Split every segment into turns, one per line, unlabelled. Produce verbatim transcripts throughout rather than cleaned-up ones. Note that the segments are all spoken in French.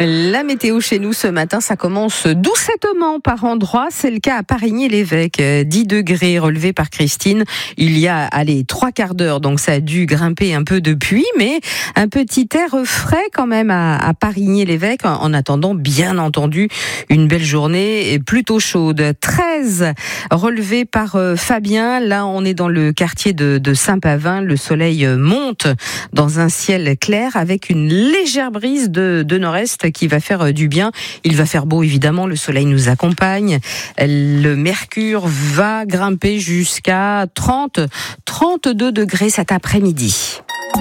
La météo chez nous ce matin, ça commence doucettement par endroits. C'est le cas à Parigny-l'Évêque. dix degrés relevés par Christine. Il y a, allez, trois quarts d'heure, donc ça a dû grimper un peu depuis, mais un petit air frais quand même à, à Parigny-l'Évêque. En attendant, bien entendu, une belle journée et plutôt chaude. treize relevés par euh, Fabien. Là, on est dans le quartier de, de Saint-Pavin. Le soleil monte dans un ciel clair avec une légère brise de, de nord-est qui va faire du bien. Il va faire beau évidemment, le soleil nous accompagne. Le mercure va grimper jusqu'à trente, trente-deux degrés cet après-midi.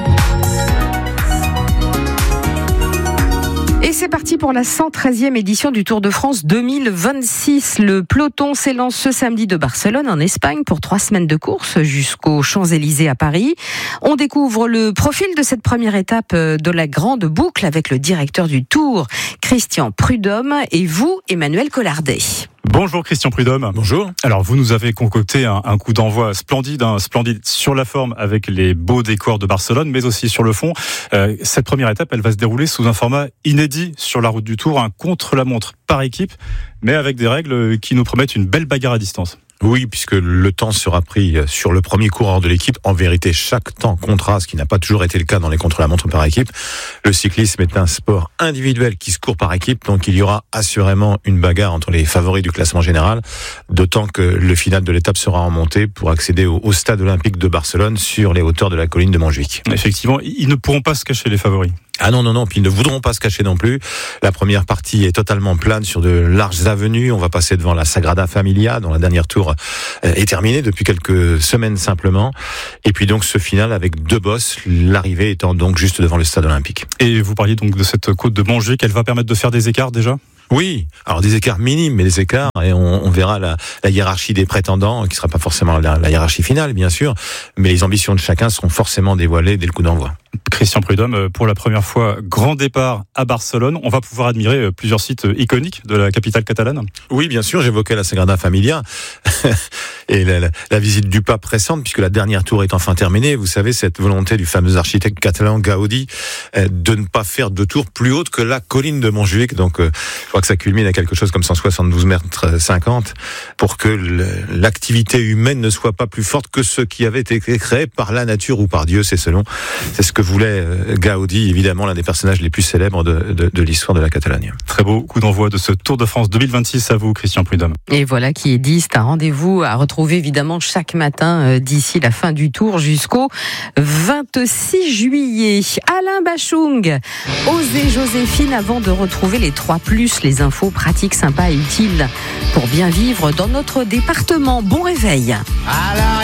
Et c'est parti pour la cent treizième édition du Tour de France deux mille vingt-six. Le peloton s'élance ce samedi de Barcelone en Espagne pour trois semaines de course jusqu'aux Champs-Élysées à Paris. On découvre le profil de cette première étape de la grande boucle avec le directeur du Tour, Christian Prudhomme, et vous, Emmanuel Collardet.
Bonjour Christian Prudhomme.
Bonjour.
Alors vous nous avez concocté un, un coup d'envoi splendide, hein, splendide sur la forme avec les beaux décors de Barcelone, mais aussi sur le fond. Euh, cette première étape, elle va se dérouler sous un format inédit sur la route du Tour, un contre-la-montre par équipe, mais avec des règles qui nous promettent une belle bagarre à distance.
Oui, puisque le temps sera pris sur le premier coureur de l'équipe. En vérité, chaque temps comptera, ce qui n'a pas toujours été le cas dans les contre-la-montre par équipe. Le cyclisme est un sport individuel qui se court par équipe, donc il y aura assurément une bagarre entre les favoris du classement général, d'autant que le final de l'étape sera en montée pour accéder au, au stade olympique de Barcelone sur les hauteurs de la colline de Montjuïc.
Effectivement, ils ne pourront pas se cacher, les favoris.
Ah non, non, non, puis ils ne voudront pas se cacher non plus. La première partie est totalement plane sur de larges avenues. On va passer devant la Sagrada Familia, dont la dernière tour est terminée depuis quelques semaines simplement. Et puis donc ce final avec deux bosses, l'arrivée étant donc juste devant le stade olympique.
Et vous parliez donc de cette côte de Montjuïc, elle va permettre de faire des écarts déjà ?
Oui, alors des écarts minimes, mais des écarts, et on, on verra la, la hiérarchie des prétendants, qui sera pas forcément la, la hiérarchie finale, bien sûr, mais les ambitions de chacun seront forcément dévoilées dès le coup d'envoi.
Christian Prudhomme, pour la première fois, grand départ à Barcelone. On va pouvoir admirer plusieurs sites iconiques de la capitale catalane.
Oui, bien sûr, j'évoquais la Sagrada Familia et la, la, la visite du pape récente, puisque la dernière tour est enfin terminée. Vous savez, cette volonté du fameux architecte catalan Gaudi de ne pas faire de tour plus haute que la colline de Montjuïc. Donc, je crois que ça culmine à quelque chose comme cent soixante-douze mètres cinquante, pour que l'activité humaine ne soit pas plus forte que ce qui avait été créé par la nature ou par Dieu, c'est selon. C'est ce que voulait Gaudi, évidemment l'un des personnages les plus célèbres de, de, de l'histoire de la Catalogne.
Très beau coup d'envoi de ce Tour de France deux mille vingt-six à vous, Christian Prudhomme.
Et voilà qui est dit, c'est un rendez-vous à retrouver évidemment chaque matin euh, d'ici la fin du Tour jusqu'au vingt-six juillet. Alain Bachung, Osez Joséphine, avant de retrouver les trois plus, les infos pratiques, sympas et utiles pour bien vivre dans notre département. Bon réveil.